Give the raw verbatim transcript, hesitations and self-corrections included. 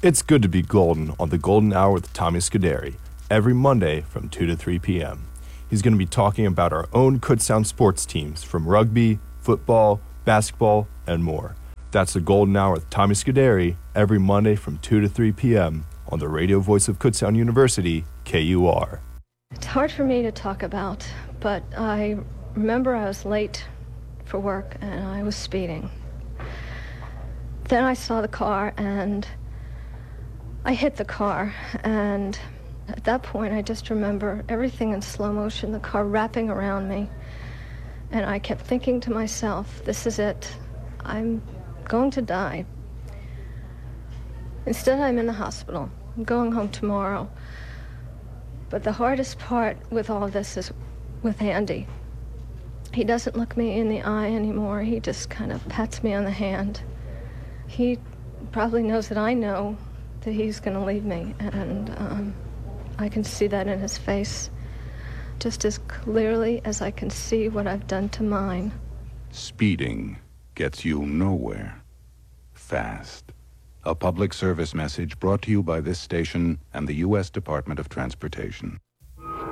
It's good to be golden on the Golden Hour with Tommy Scuderi, every Monday from two to three p.m. He's going to be talking about our own Kutztown sports teams from rugby, football, basketball, and more. That's the Golden Hour with Tommy Scuderi, every Monday from two to three p.m. on the radio voice of Kutztown University, K U R. It's hard for me to talk about, but I remember I was late for work and I was speeding. Then I saw the car and I hit the car, and at that point I just remember everything in slow motion, the car wrapping around me, and I kept thinking to myself, this is it, I'm going to die. Instead, I'm in the hospital. I'm going home tomorrow. But the hardest part with all of this is with Andy. He doesn't look me in the eye anymore. He just kind of pats me on the hand. He probably knows that I know that he's going to leave me, and um, I can see that in his face just as clearly as I can see what I've done to mine. Speeding gets you nowhere fast. A public service message brought to you by this station and the U S Department of Transportation.